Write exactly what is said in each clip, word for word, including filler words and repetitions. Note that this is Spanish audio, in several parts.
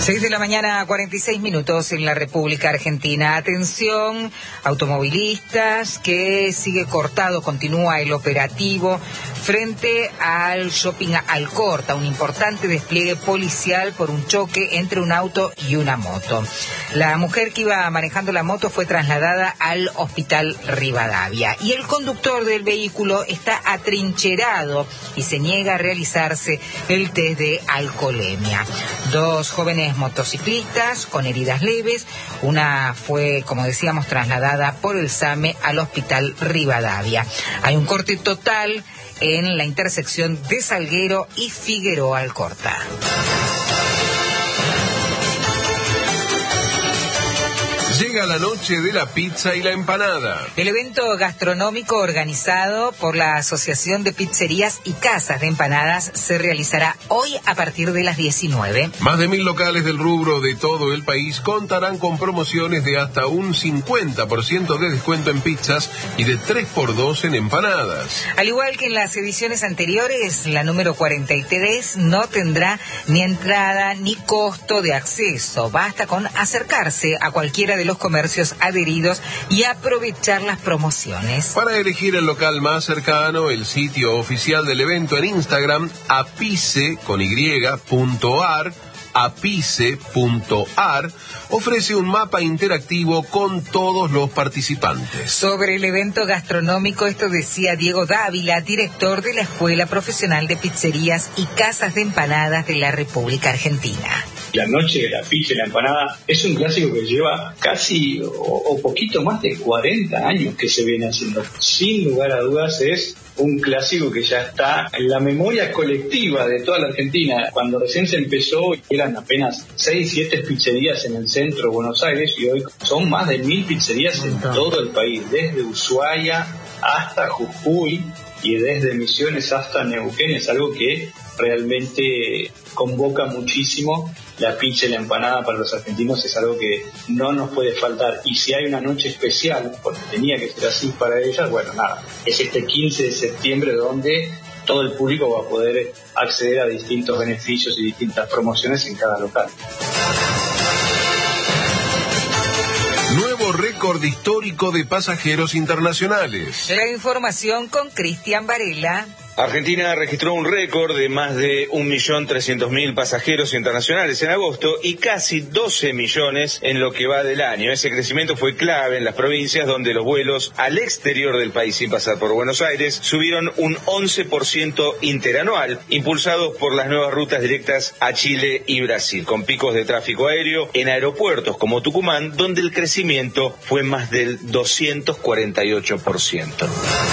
seis de la mañana, cuarenta y seis minutos en la República Argentina. Atención, automovilistas, que sigue cortado, continúa el operativo frente al shopping Alcorta, un importante despliegue policial por un choque entre un auto y una moto. La mujer que iba manejando la moto fue trasladada al hospital Rivadavia y el conductor del vehículo está atrincherado y se niega a realizarse el test de alcoholemia. Dos jóvenes motociclistas con heridas leves, una fue, como decíamos, trasladada por el SAME al hospital Rivadavia. Hay un corte total en la intersección de Salguero y Figueroa Alcorta. Llega la noche de la pizza y la empanada. El evento gastronómico organizado por la Asociación de Pizzerías y Casas de Empanadas se realizará hoy a partir de las diecinueve. Más de mil locales del rubro de todo el país contarán con promociones de hasta un cincuenta por ciento de descuento en pizzas y de tres por dos en empanadas. Al igual que en las ediciones anteriores, la número cuarenta y tres no tendrá ni entrada ni costo de acceso. Basta con acercarse a cualquiera de los comercios adheridos y aprovechar las promociones. Para elegir el local más cercano, el sitio oficial del evento en Instagram, apice con y punto ar, apice punto ar, ofrece un mapa interactivo con todos los participantes. Sobre el evento gastronómico, esto decía Diego Dávila, director de la Escuela Profesional de Pizzerías y Casas de Empanadas de la República Argentina. La noche de la pizza y la empanada es un clásico que lleva casi o, o poquito más de cuarenta años que se viene haciendo. Sin lugar a dudas es un clásico que ya está en la memoria colectiva de toda la Argentina. Cuando recién se empezó eran apenas seis, siete pizzerías en el centro de Buenos Aires y hoy son más de mil pizzerías en todo el país, desde Ushuaia hasta Jujuy y desde Misiones hasta Neuquén. Es algo que realmente convoca muchísimo. La pizza y la empanada para los argentinos es algo que no nos puede faltar, y si hay una noche especial, porque tenía que ser así para ellas, bueno, nada, es este quince de septiembre donde todo el público va a poder acceder a distintos beneficios y distintas promociones en cada local. Nuevo récord histórico de pasajeros internacionales. La información con Cristian Varela. Argentina registró un récord de más de un millón trescientos mil pasajeros internacionales en agosto y casi doce millones en lo que va del año. Ese crecimiento fue clave en las provincias donde los vuelos al exterior del país sin pasar por Buenos Aires subieron un once por ciento interanual, impulsados por las nuevas rutas directas a Chile y Brasil, con picos de tráfico aéreo en aeropuertos como Tucumán, donde el crecimiento fue más del doscientos cuarenta y ocho por ciento.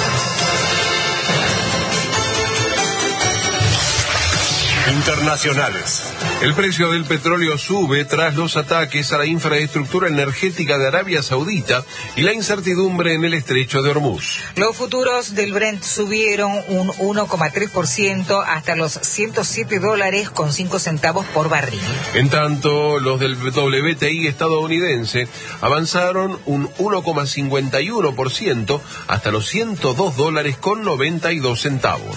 Internacionales. El precio del petróleo sube tras los ataques a la infraestructura energética de Arabia Saudita y la incertidumbre en el estrecho de Hormuz. Los futuros del Brent subieron un uno coma tres por ciento hasta los ciento siete dólares con cinco centavos por barril. En tanto, los del W T I estadounidense avanzaron un uno coma cincuenta y uno por ciento hasta los ciento dos dólares con noventa y dos centavos.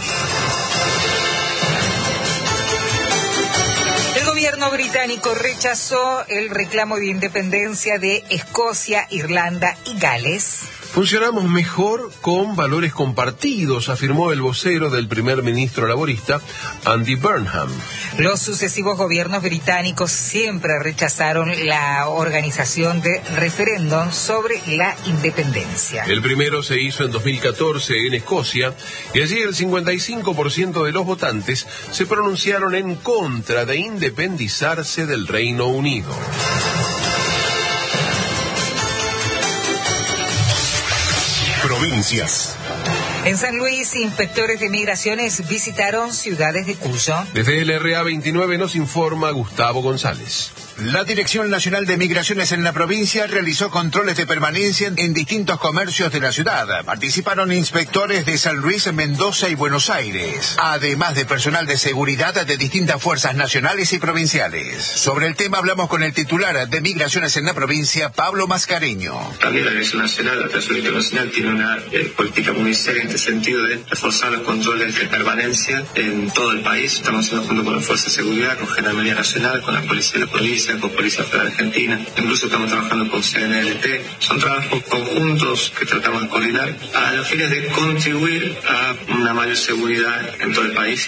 El gobierno británico rechazó el reclamo de independencia de Escocia, Irlanda y Gales. Funcionamos mejor con valores compartidos, afirmó el vocero del primer ministro laborista, Andy Burnham. Los sucesivos gobiernos británicos siempre rechazaron la organización de referéndum sobre la independencia. El primero se hizo en dos mil catorce en Escocia y allí el cincuenta y cinco por ciento de los votantes se pronunciaron en contra de independizarse del Reino Unido. Provincias. En San Luis, inspectores de migraciones visitaron ciudades de Cuyo. Desde el R A veintinueve nos informa Gustavo González. La Dirección Nacional de Migraciones en la provincia realizó controles de permanencia en distintos comercios de la ciudad. Participaron inspectores de San Luis, Mendoza y Buenos Aires, además de personal de seguridad de distintas fuerzas nacionales y provinciales. Sobre el tema hablamos con el titular de Migraciones en la provincia, Pablo Mascareño. También la Dirección Nacional, la Operación Internacional, tiene una eh, política muy seria en este sentido de reforzar los controles de permanencia en todo el país. Estamos haciendo junto con la Fuerza de Seguridad, con Gendarmería Nacional, con la Policía de la Provincia, con Policía Federal Argentina, incluso estamos trabajando con C N L T. Son trabajos conjuntos que tratamos de coordinar a los fines de contribuir a una mayor seguridad en todo el país.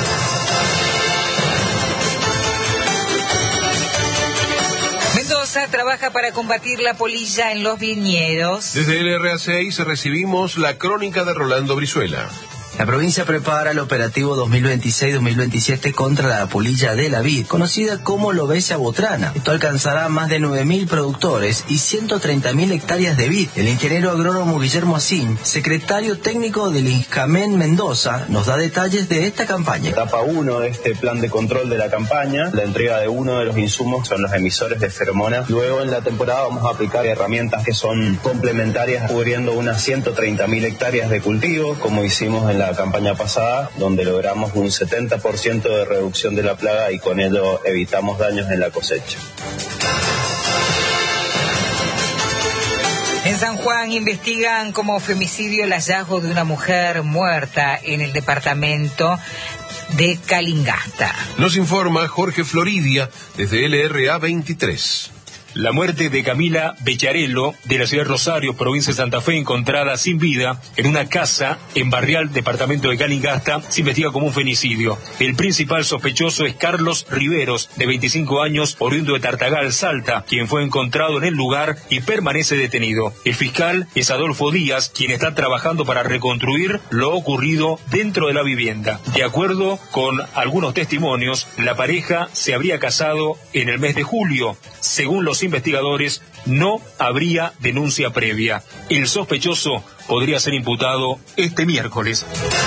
Mendoza trabaja para combatir la polilla en los viñedos. Desde el R A seis recibimos la crónica de Rolando Brizuela. La provincia prepara el operativo dos mil veintiséis dos mil veintisiete contra la polilla de la vid, conocida como lobesia botrana. Esto alcanzará más de nueve mil productores y ciento treinta mil hectáreas de vid. El ingeniero agrónomo Guillermo Asín, secretario técnico del INJAMEN Mendoza, nos da detalles de esta campaña. Etapa uno de este plan de control de la campaña, la entrega de uno de los insumos son los emisores de feromonas. Luego en la temporada vamos a aplicar herramientas que son complementarias, cubriendo unas ciento treinta mil hectáreas de cultivo, como hicimos en la campaña pasada, donde logramos un setenta por ciento de reducción de la plaga y con ello evitamos daños en la cosecha. En San Juan investigan como femicidio el hallazgo de una mujer muerta en el departamento de Calingasta. Nos informa Jorge Floridia desde L R A veintitrés. La muerte de Camila Becharello, de la ciudad de Rosario, provincia de Santa Fe, encontrada sin vida en una casa en Barrial, departamento de Calingasta, se investiga como un femicidio. El principal sospechoso es Carlos Riveros, de veinticinco años, oriundo de Tartagal, Salta, quien fue encontrado en el lugar y permanece detenido. El fiscal es Adolfo Díaz, quien está trabajando para reconstruir lo ocurrido dentro de la vivienda. De acuerdo con algunos testimonios, la pareja se habría casado en el mes de julio. Según los investigadores, no habría denuncia previa. El sospechoso podría ser imputado este miércoles.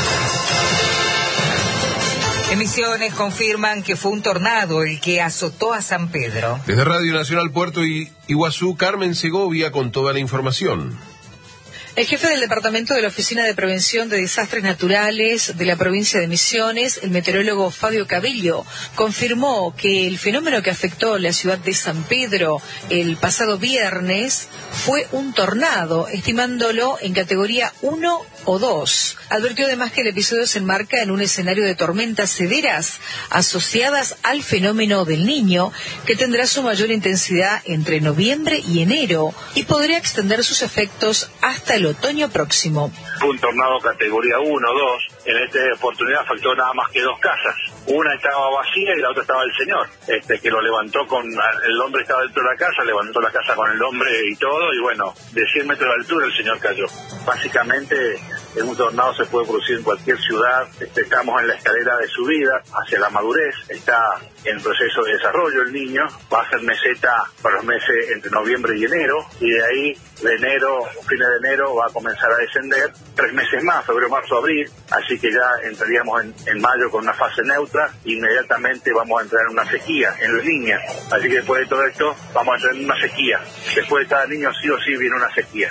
Emisiones confirman que fue un tornado el que azotó a San Pedro. Desde Radio Nacional Puerto Iguazú, Carmen Segovia con toda la información. El jefe del Departamento de la Oficina de Prevención de Desastres Naturales de la provincia de Misiones, el meteorólogo Fabio Cabello, confirmó que el fenómeno que afectó la ciudad de San Pedro el pasado viernes fue un tornado, estimándolo en categoría uno o dos. Advirtió además que el episodio se enmarca en un escenario de tormentas severas asociadas al fenómeno del Niño, que tendrá su mayor intensidad entre noviembre y enero y podría extender sus efectos hasta el otoño próximo. Un tornado categoría uno o dos, en esta oportunidad afectó nada más que dos casas. Una estaba vacía y la otra estaba el señor, este que lo levantó con, el hombre estaba dentro de la casa, levantó la casa con el hombre y todo, y bueno, de cien metros de altura el señor cayó. Básicamente, en un tornado se puede producir en cualquier ciudad. Este, estamos en la escalera de subida hacia la madurez, está en proceso de desarrollo el niño, va a ser meseta para los meses entre noviembre y enero, y de ahí de enero, fines de enero, va a comenzar a descender, tres meses más, febrero, marzo, abril, así que ya entraríamos en, en mayo con una fase neutra, inmediatamente vamos a entrar en una sequía, en la línea, así que después de todo esto, vamos a entrar en una sequía, después de cada niño sí o sí viene una sequía.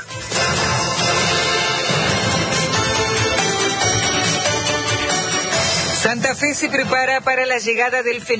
Santa Fe se prepara para la llegada del fenómeno